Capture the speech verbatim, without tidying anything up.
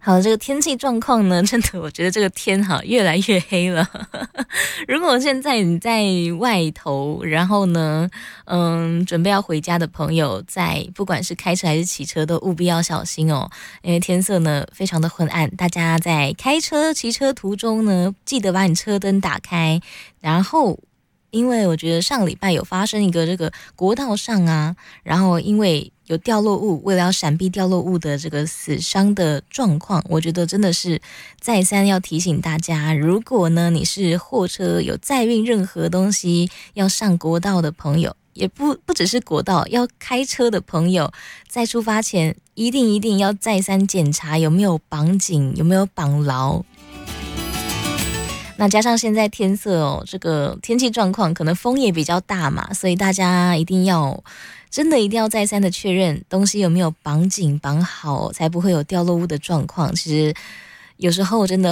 好，这个天气状况呢，真的，我觉得这个天哈越来越黑了。如果现在你在外头，然后呢，嗯，准备要回家的朋友，在不管是开车还是骑车，都务必要小心哦，因为天色呢非常的昏暗。大家在开车、骑车途中呢，记得把你车灯打开，然后。因为我觉得上礼拜有发生一个这个国道上啊，然后因为有掉落物，为了要闪避掉落物的这个死伤的状况，我觉得真的是再三要提醒大家，如果呢你是货车有载运任何东西要上国道的朋友，也不不只是国道，要开车的朋友，在出发前一定一定要再三检查有没有绑紧，有没有绑牢。那加上现在天色哦，这个天气状况可能风也比较大嘛，所以大家一定要真的一定要再三的确认东西有没有绑紧绑好，才不会有掉落物的状况。其实有时候真的